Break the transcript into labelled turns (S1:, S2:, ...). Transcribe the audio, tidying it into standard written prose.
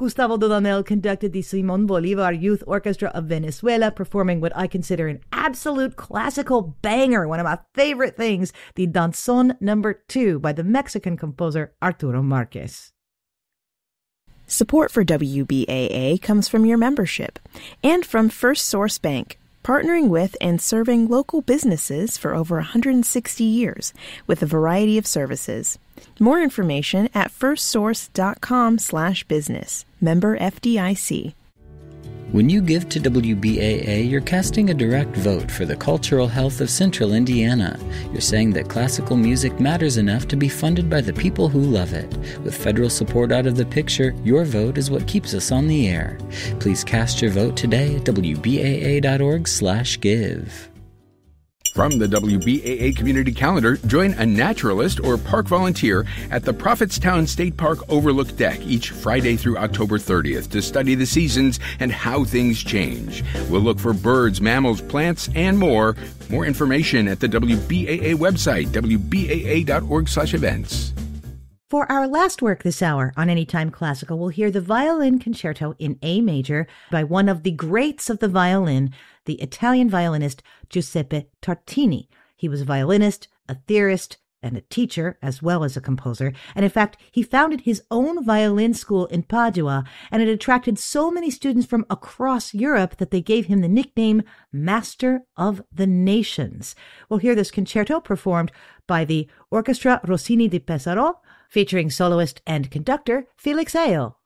S1: Gustavo Dudamel conducted the Simon Bolivar Youth Orchestra of Venezuela, performing what I consider an absolute classical banger, one of my favorite things, the Danzón No. 2 by the Mexican composer Arturo Márquez.
S2: Support for WBAA comes from your membership and from First Source Bank, partnering with and serving local businesses for over 160 years with a variety of services. More information at firstsource.com/business. Member FDIC.
S3: When you give to WBAA, you're casting a direct vote for the cultural health of Central Indiana. You're saying that classical music matters enough to be funded by the people who love it. With federal support out of the picture, your vote is what keeps us on the air. Please cast your vote today at WBAA.org/give.
S4: From the WBAA Community Calendar, join a naturalist or park volunteer at the Prophetstown State Park Overlook Deck each Friday through October 30th to study the seasons and how things change. We'll look for birds, mammals, plants, and more. More information at the WBAA website, WBAA.org/events.
S1: For our last work this hour on Anytime Classical, we'll hear the Violin Concerto in A major by one of the greats of the violin, the Italian violinist Giuseppe Tartini. He was a violinist, a theorist, and a teacher, as well as a composer. And in fact, he founded his own violin school in Padua, and it attracted so many students from across Europe that they gave him the nickname Master of the Nations. We'll hear this concerto performed by the Orchestra Rossini di Pesaro, featuring soloist and conductor Felix Ayo.